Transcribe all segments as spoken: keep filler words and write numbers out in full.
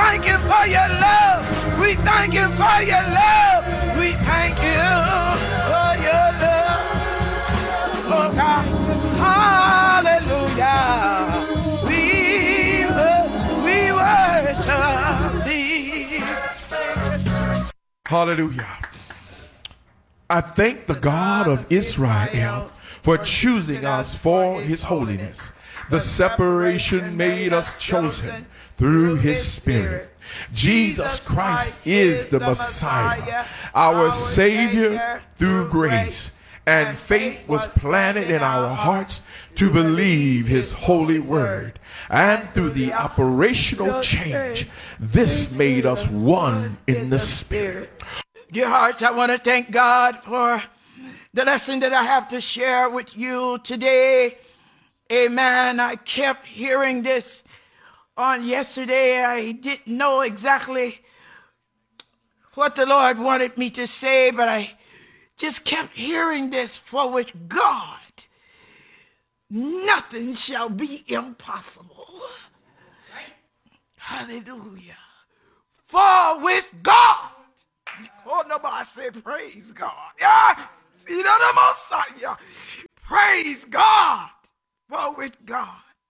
thank you for your love. We thank you for your love. We thank you for your love. Oh God, hallelujah. We, we worship thee. Hallelujah. I thank the God of Israel for choosing us for his holiness. The separation made us chosen through his Spirit. Jesus Christ is the Messiah, our Savior through grace. And faith was planted in our hearts to believe his holy word. And through the operational change, this made us one in the Spirit. Dear hearts, I want to thank God for the lesson that I have to share with you today. Amen. I kept hearing this on yesterday. I didn't know exactly what the Lord wanted me to say, but I just kept hearing this. For with God, nothing shall be impossible. Hallelujah. For with God, oh, nobody said praise God. Yeah. See, no, no, Messiah. Praise God. For with God.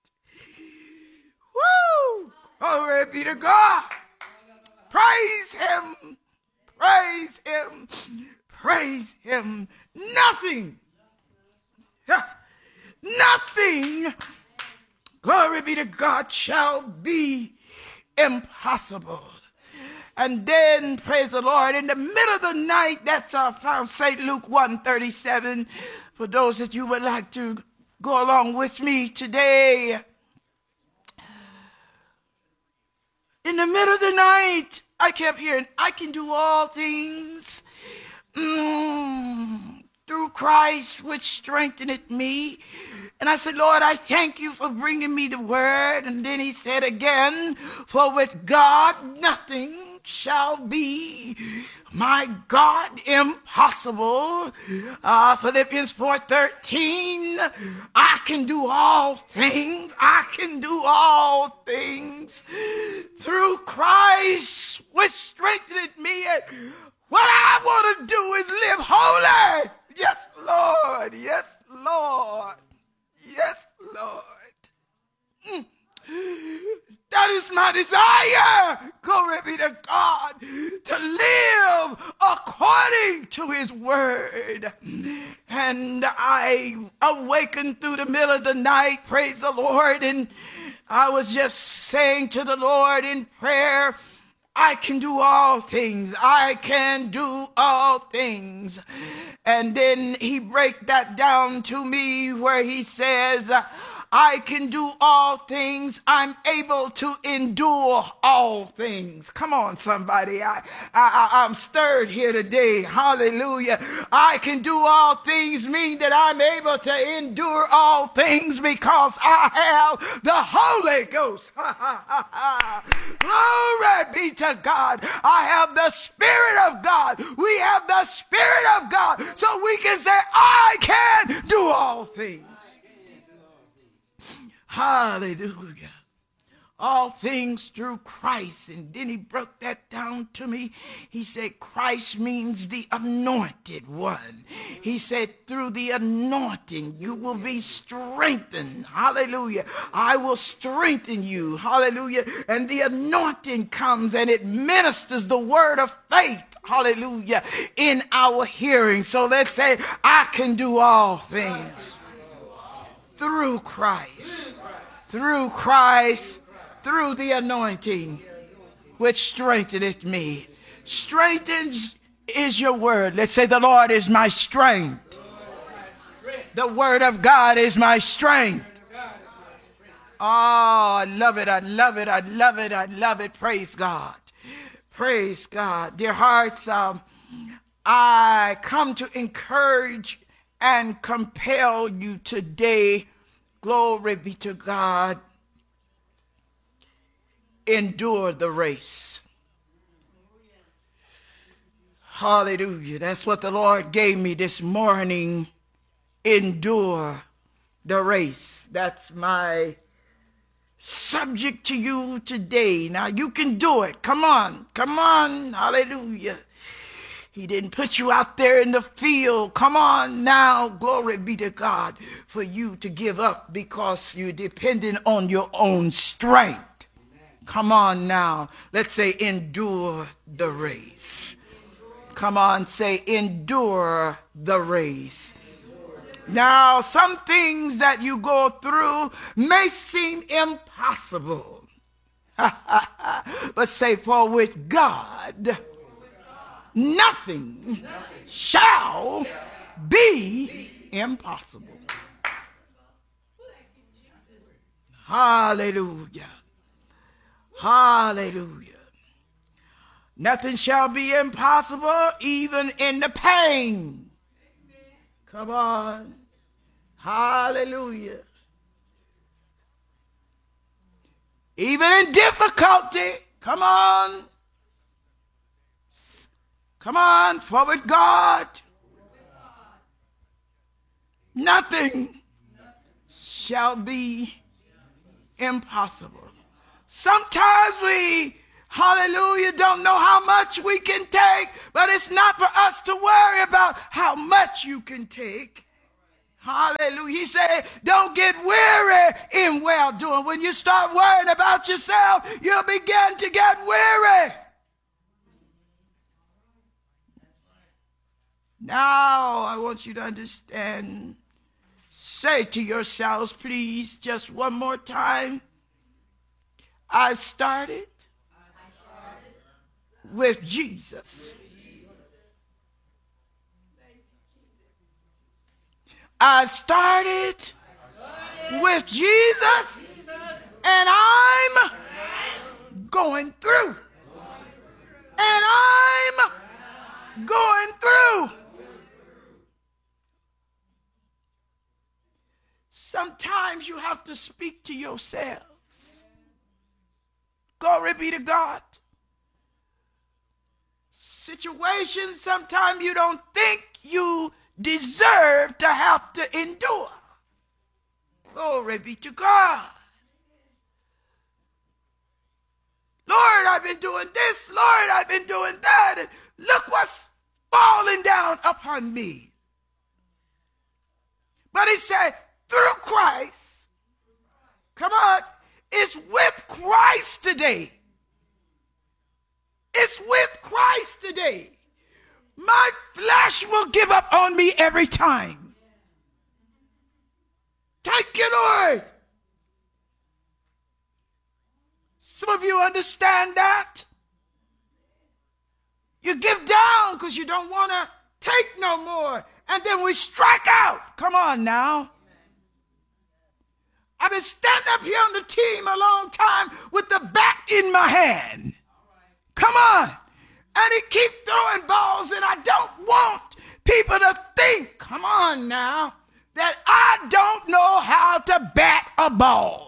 Woo! Glory be to God. Praise him. Praise him. Praise him. Nothing. Nothing. Glory be to God shall be impossible. And then, praise the Lord, in the middle of the night, that's uh, found Saint Luke one thirty-seven. For those that you would like to go along with me today. In the middle of the night, I kept hearing, I can do all things mm, through Christ, which strengtheneth me. And I said, Lord, I thank you for bringing me the word. And then he said again, for with God nothing shall be, my God, impossible. Uh, Philippians four thirteen, I can do all things. I can do all things through Christ, which strengtheneth me. And what I want to do is live holy. Yes, Lord. Yes, Lord. Yes, Lord. Mm. That is my desire, glory be to God, to live according to his word. And I awakened through the middle of the night, praise the Lord, and I was just saying to the Lord in prayer, I can do all things. I can do all things. And then he break that down to me where he says, I can do all things. I'm able to endure all things. Come on, somebody. I, I, I'm stirred here today. Hallelujah. I can do all things mean that I'm able to endure all things because I have the Holy Ghost. Glory be to God. I have the Spirit of God. We have the Spirit of God. So we can say, I can do all things. Hallelujah. All things through Christ. And then he broke that down to me. He said Christ means the anointed one. He said through the anointing you will be strengthened. Hallelujah. I will strengthen you. Hallelujah. And the anointing comes and it ministers the word of faith. Hallelujah. In our hearing. So let's say I can do all things through Christ. Through Christ, through the anointing, which strengtheneth me. Strengthens is your word. Let's say the Lord is my strength. The word of God is my strength. Oh, I love it. I love it. I love it. I love it. Praise God. Praise God. Dear hearts, um, I come to encourage and compel you today. Glory be to God. Endure the race. Hallelujah. That's what the Lord gave me this morning. Endure the race. That's my subject to you today. Now you can do it. Come on. Come on. Hallelujah. He didn't put you out there in the field. Come on now. Glory be to God for you to give up because you're dependent on your own strength. Come on now. Let's say endure the race. Come on, say endure the race. Now, some things that you go through may seem impossible. But say, for with God, nothing shall be impossible. Hallelujah. Hallelujah. Nothing shall be impossible, even in the pain. Come on. Hallelujah. Even in difficulty. Come on. Come on, for with God, nothing shall be impossible. Sometimes we, hallelujah, don't know how much we can take, but it's not for us to worry about how much you can take. Hallelujah. He said, don't get weary in well-doing. When you start worrying about yourself, you'll begin to get weary. Now, I want you to understand, say to yourselves, please, just one more time, I started with Jesus. I started with Jesus, and I'm going through. And I'm going through. Sometimes you have to speak to yourselves. Glory be to God. Situations sometimes you don't think you deserve to have to endure. Glory be to God. Lord, I've been doing this. Lord, I've been doing that. And look what's falling down upon me. But he said, through Christ, come on, it's with Christ today. It's with Christ today. My flesh will give up on me every time. Thank you, Lord. Some of you understand that. You give down because you don't want to take no more. And then we strike out. Come on now. I've been standing up here on the team a long time with the bat in my hand. Come on. And he keeps throwing balls, and I don't want people to think, come on now, that I don't know how to bat a ball.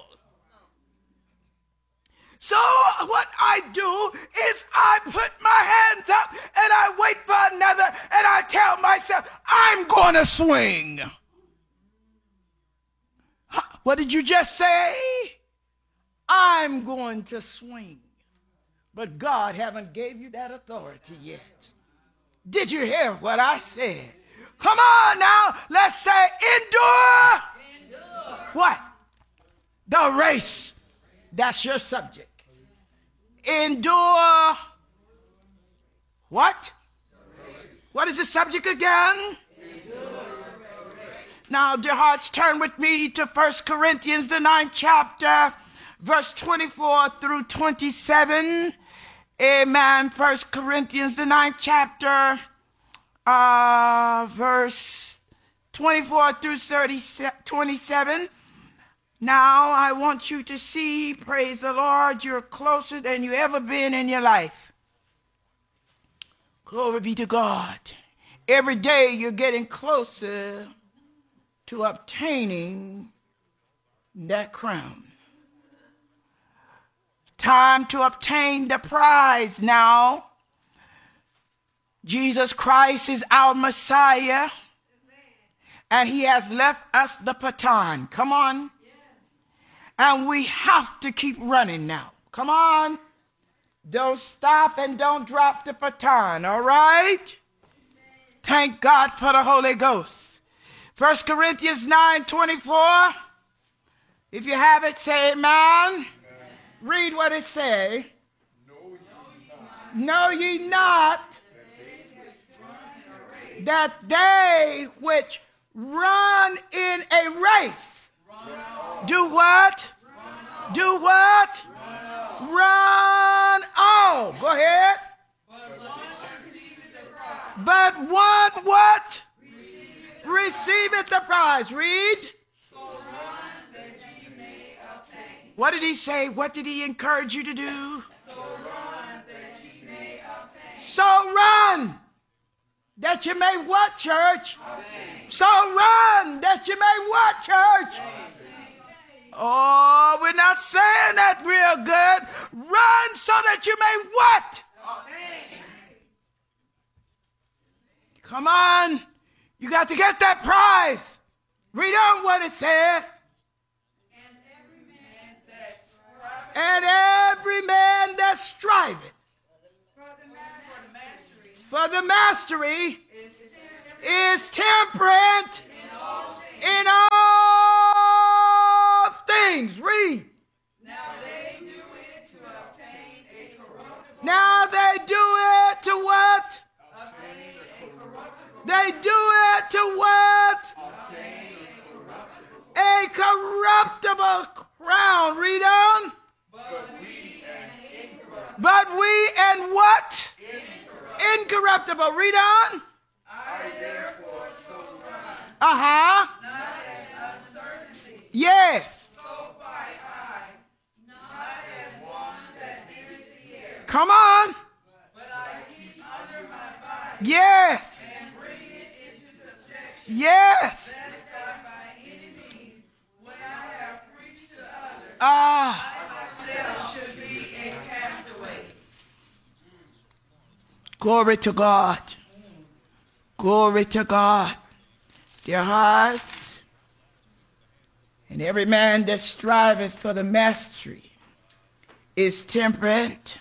So what I do is I put my hands up and I wait for another, and I tell myself, I'm going to swing. What did you just say? I'm going to swing. But God haven't gave you that authority yet. Did you hear what I said? Come on now, let's say endure. Endure. What? The race. That's your subject. Endure. What? What is the subject again? Now, dear hearts, turn with me to First Corinthians, the ninth chapter, verse twenty-four through twenty-seven. Amen. First Corinthians, the ninth chapter, uh, verse twenty-four through twenty-seven. Now, I want you to see, praise the Lord, you're closer than you ever been in your life. Glory be to God. Every day you're getting closer to obtaining that crown. Time to obtain the prize now. Jesus Christ is our Messiah, and he has left us the baton. Come on. And we have to keep running now. Come on. Don't stop and don't drop the baton, all right? Thank God for the Holy Ghost. First Corinthians nine twenty-four. If you have it, say amen. Amen. Read what it says. Know ye not that they which run in a race do what? Do what? Run all. Go ahead. But one what? Receiveth the prize. Read. What did he say? What did he encourage you to do? So run that you may what, church? So run that you may what, church? Oh, we're not saying that real good. Run so that you may what? Come on. You got to get that prize. Read on what it said. And every man that striveth for the mastery is temperate in all things. Read. Now they do it to obtain a corruptible. Now they do it to what? Obtain a corruptible. They do it to what? Obtain a corruptible. A corruptible crown. Read on. But we and incorruptible. But we and what? Incorruptible. Incorruptible. Read on. I therefore so run. Uh-huh. Not as uncertainty. Yes. So fight I, not as one that beateth the air. Come on. But I keep under my body. Yes. And bring it into subjection. Yes. Lest I by any means, when I have preached to others, ah. Should be a castaway. Glory to God. Glory to God. Dear hearts, and every man that striveth for the mastery is temperate,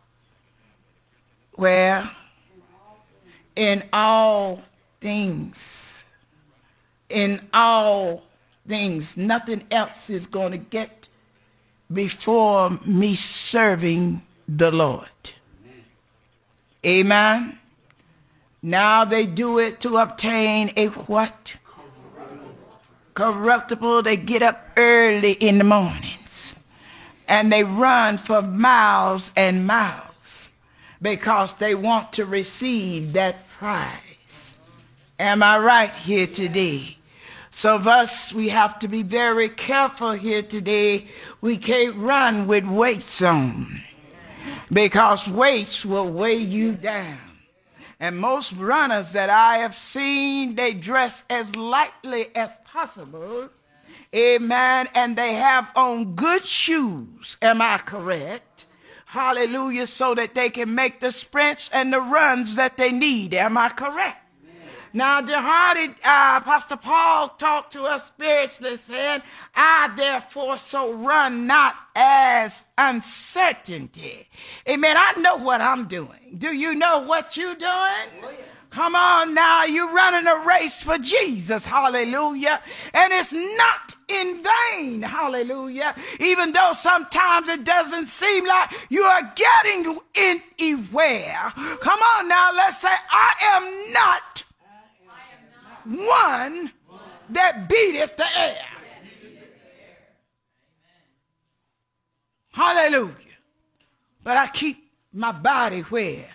where in all things, in all things, nothing else is going to get before me serving the Lord. Amen. Now they do it to obtain a what? Corruptible. Corruptible. They get up early in the mornings and they run for miles and miles because they want to receive that prize. Am I right here today? Some of us, we have to be very careful here today. We can't run with weights on because weights will weigh you down. And most runners that I have seen, they dress as lightly as possible. Amen. And they have on good shoes. Am I correct? Hallelujah. So that they can make the sprints and the runs that they need. Am I correct? Now, dear hearted, uh, Pastor Paul talked to us spiritually, saying, I therefore so run not as uncertainty. Amen. I know what I'm doing. Do you know what you're doing? Oh, yeah. Come on now, you're running a race for Jesus. Hallelujah. And it's not in vain. Hallelujah. Even though sometimes it doesn't seem like you are getting anywhere. Come on now, let's say, I am not one that beateth the air. Hallelujah. But I keep my body where?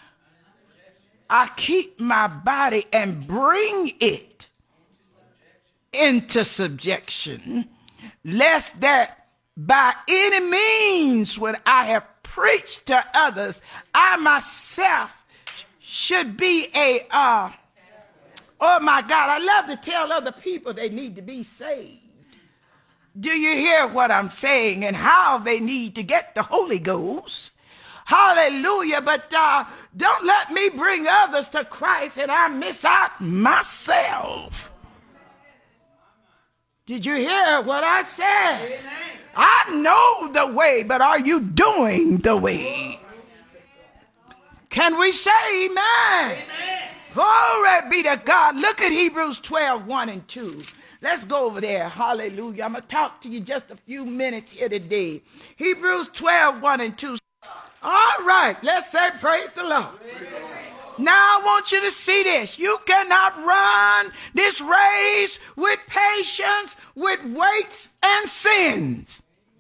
I keep my body and bring it into subjection, lest that by any means when I have preached to others, I myself should be a uh, oh my God, I love to tell other people they need to be saved. Do you hear what I'm saying and how they need to get the Holy Ghost? Hallelujah. But uh, don't let me bring others to Christ and I miss out myself. Did you hear what I said? Amen. I know the way, but are you doing the way? Can we say amen? Amen. Glory be to God. Look at Hebrews twelve, one and two. Let's go over there. Hallelujah. I'm going to talk to you just a few minutes here today. Hebrews twelve, one and two. All right. Let's say praise the Lord. Now I want you to see this. You cannot run this race with patience, with weights and sins.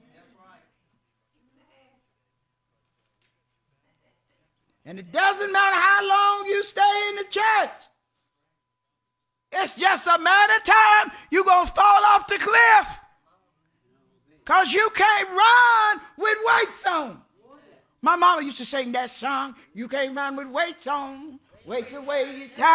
And it doesn't matter how long you stay in the church. It's just a matter of time you're going to fall off the cliff. Because you can't run with weights on. My mama used to sing that song, you can't run with weights on. Weights away your time.